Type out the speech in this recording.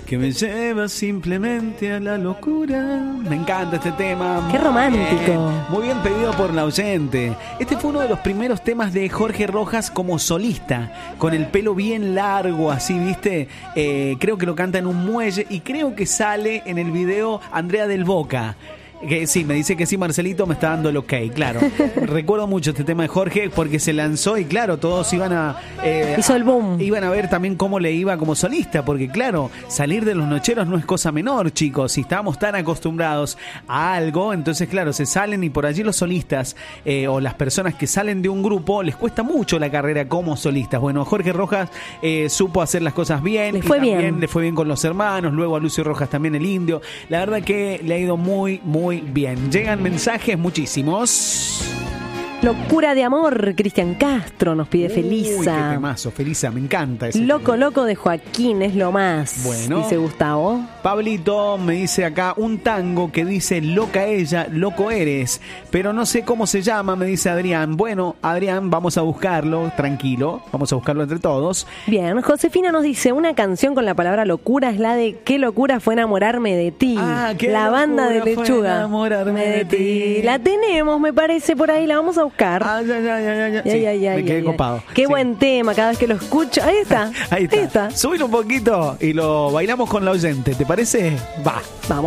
que me lleva simplemente a la locura. Me encanta este tema. ¡Qué romántico! Muy bien pedido por la oyente. Este fue uno de los primeros temas de Jorge Rojas como solista, con el pelo bien largo, así, ¿viste? Creo que lo canta en un muelle y creo que sale en el video Andrea del Boca. Que sí, me dice que sí, Marcelito me está dando el ok, claro. Recuerdo mucho este tema de Jorge porque se lanzó y claro, todos iban a... hizo el boom. Iban a ver también cómo le iba como solista, porque claro, salir de los nocheros no es cosa menor, chicos. Si estábamos tan acostumbrados a algo, entonces claro, se salen y por allí los solistas o las personas que salen de un grupo, les cuesta mucho la carrera como solistas. Bueno, Jorge Rojas supo hacer las cosas bien. Le fue le fue bien con los hermanos, luego a Lucio Rojas también el Indio. La verdad que le ha ido muy bien. Llegan mensajes muchísimos. Locura de amor, Cristian Castro nos pide Felisa. Uy, qué temazo, Felisa, me encanta ese Loco, tema. loco de Joaquín es lo más. Bueno. Dice Gustavo. Pablito me dice acá un tango que dice loca ella, loco eres, pero no sé cómo se llama, me dice Adrián. Bueno, Adrián, vamos a buscarlo, tranquilo, vamos a buscarlo entre todos. Bien, Josefina nos dice, una canción con la palabra locura es la de Qué locura fue enamorarme de ti. La banda de Lechuga. Enamorarme de ti. La tenemos, me parece, por ahí, la vamos a buscar. Ya. Me quedé copado. Qué sí. buen tema, cada vez que lo escucho. Ahí está. Ahí está. Subir un poquito y lo bailamos con la oyente, ¿te parece? Va. Vamos.